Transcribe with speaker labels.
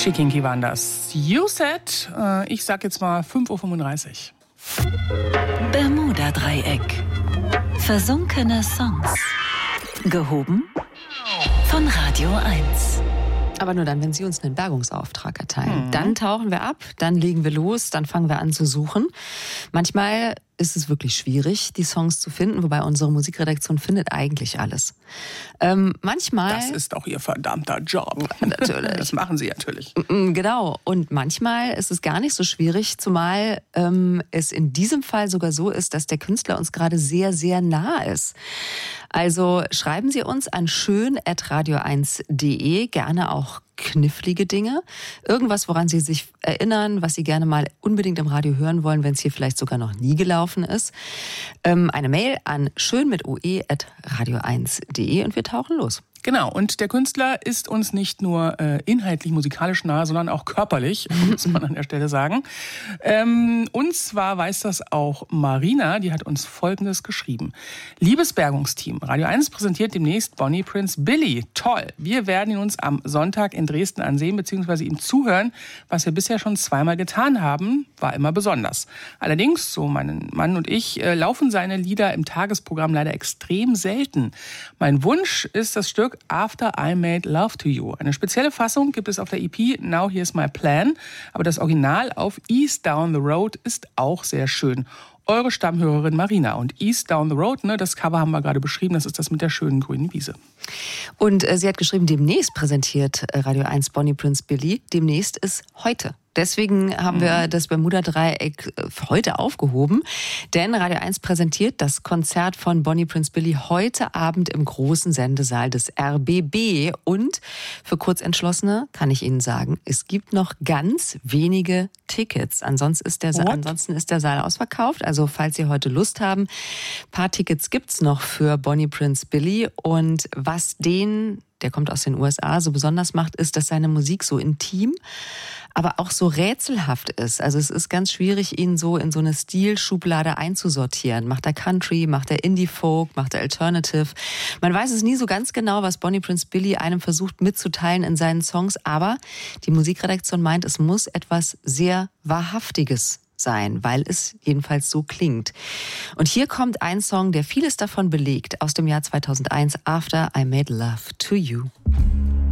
Speaker 1: Archie Kinky waren das. You said, ich sag jetzt mal 5:35 Uhr.
Speaker 2: Bermuda-Dreieck. Versunkene Songs. Gehoben von Radio 1.
Speaker 3: Aber nur dann, wenn Sie uns einen Bergungsauftrag erteilen. Dann tauchen wir ab, dann legen wir los, dann fangen wir an zu suchen. Manchmal ist es wirklich schwierig, die Songs zu finden, wobei unsere Musikredaktion findet eigentlich alles. Manchmal...
Speaker 1: Das ist auch Ihr verdammter Job.
Speaker 3: Natürlich.
Speaker 1: Das machen Sie natürlich.
Speaker 3: Genau. Und manchmal ist es gar nicht so schwierig, zumal es in diesem Fall sogar so ist, dass der Künstler uns gerade sehr, sehr nah ist. Also schreiben Sie uns an schön@radio1.de, gerne auch knifflige Dinge. Irgendwas, woran Sie sich erinnern, was Sie gerne mal unbedingt im Radio hören wollen, wenn es hier vielleicht sogar noch nie gelaufen ist. Eine Mail an schön@radio1.de und wir tauchen los.
Speaker 1: Genau, und der Künstler ist uns nicht nur inhaltlich, musikalisch nahe, sondern auch körperlich, muss man an der Stelle sagen. Und zwar weiß das auch Marina, die hat uns Folgendes geschrieben. Liebes Bergungsteam, Radio 1 präsentiert demnächst Bonnie Prince Billy. Toll, wir werden ihn uns am Sonntag in Dresden ansehen bzw. ihm zuhören. Was wir bisher schon zweimal getan haben, war immer besonders. Allerdings, so mein Mann und ich, laufen seine Lieder im Tagesprogramm leider extrem selten. Mein Wunsch ist das Stück After I Made Love to You. Eine spezielle Fassung gibt es auf der EP Now Here's My Plan, aber das Original auf East Down the Road ist auch sehr schön. Eure Stammhörerin Marina. Und East Down the Road, ne, das Cover haben wir gerade beschrieben, das ist das mit der schönen grünen Wiese.
Speaker 3: Und sie hat geschrieben, demnächst präsentiert Radio 1 Bonnie Prince Billy. Demnächst ist heute. Deswegen haben wir das Bermuda-Dreieck heute aufgehoben, denn Radio 1 präsentiert das Konzert von Bonnie Prince Billy heute Abend im großen Sendesaal des RBB. Und für Kurzentschlossene kann ich Ihnen sagen, es gibt noch ganz wenige Tickets. Ansonsten ist der Saal ausverkauft. Also falls Sie heute Lust haben, ein paar Tickets gibt's noch für Bonnie Prince Billy. Und was der kommt aus den USA, so besonders macht, ist, dass seine Musik so intim, aber auch so rätselhaft ist. Also es ist ganz schwierig, ihn so in so eine Stilschublade einzusortieren. Macht er Country, macht er Indie-Folk, macht er Alternative? Man weiß es nie so ganz genau, was Bonnie Prince Billy einem versucht mitzuteilen in seinen Songs, aber die Musikredaktion meint, es muss etwas sehr Wahrhaftiges sein, weil es jedenfalls so klingt. Und hier kommt ein Song, der vieles davon belegt, aus dem Jahr 2001, After I Made Love to You.